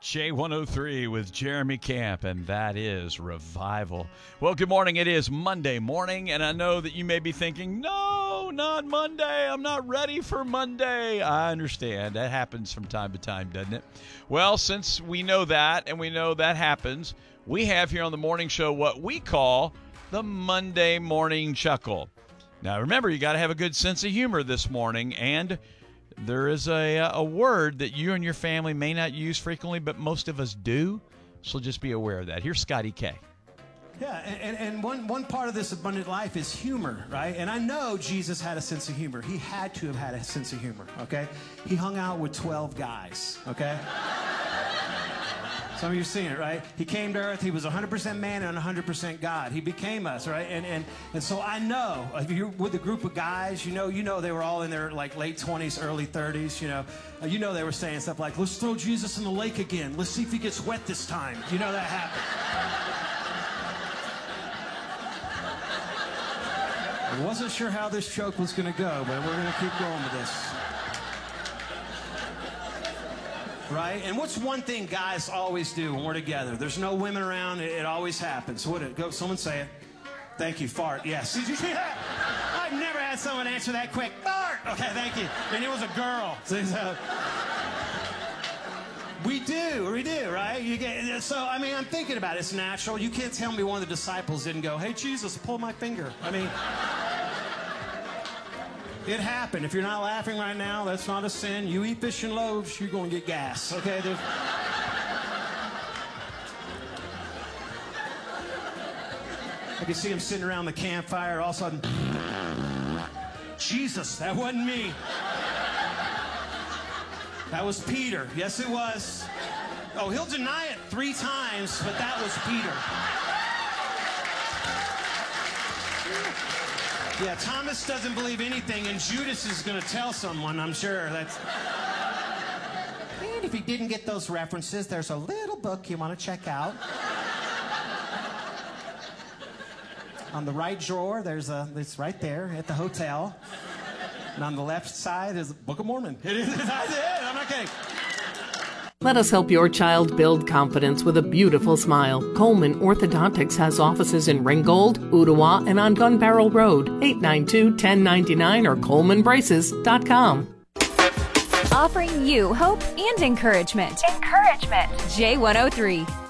J103 with Jeremy Camp, and that is Revival. Well, good morning. It is Monday morning, and I know that you may be thinking, no, not Monday. I'm not ready for Monday. I understand. That happens from time to time, doesn't it? Well, since we know that, and we know that happens, we have here on the morning show what we call the Monday Morning Chuckle. Now, remember, you got to have a good sense of humor this morning, and there is a word that you and your family may not use frequently, but most of us do, so just be aware of that. Here's Scotty K. Yeah, and one part of this abundant life is humor, right? And I know Jesus had a sense of humor. He had to have had a sense of humor, okay? He hung out with 12 guys, okay? Some of you have seen it, right? He came to earth. He was 100% man and 100% God. He became us, right? And so I know, if you're with a group of guys, you know they were all in their like late 20s, early 30s, you know they were saying stuff like, let's throw Jesus in the lake again. Let's see if he gets wet this time. You know that happened. I wasn't sure how this joke was going to go, but we're going to keep going with this. Right? And what's one thing guys always do when we're together? There's no women around. It always happens. What it go? Someone say it. Thank you. Fart. Yes. Did you see that? I've never had someone answer that quick. Fart. Okay, thank you. And it was a girl. So, we do, right? So, I mean, I'm thinking about it. It's natural. You can't tell me one of the disciples didn't go, hey, Jesus, pull my finger. I mean, it happened. If you're not laughing right now, that's not a sin. You eat fish and loaves, you're going to get gas. Okay? I can see him sitting around the campfire. All of a sudden, Jesus, that wasn't me. That was Peter. Yes, it was. Oh, he'll deny it 3 times, but that was Peter. Yeah, Thomas doesn't believe anything, and Judas is going to tell someone, I'm sure. And if you didn't get those references, there's a little book you want to check out. On the right drawer, it's right there at the hotel. And on the left side is the Book of Mormon. It is. That's it. I'm not kidding. Let us help your child build confidence with a beautiful smile. Coleman Orthodontics has offices in Ringgold, Ottawa, and on Gun Barrel Road, 892-1099 or ColemanBraces.com. Offering you hope and encouragement. J103.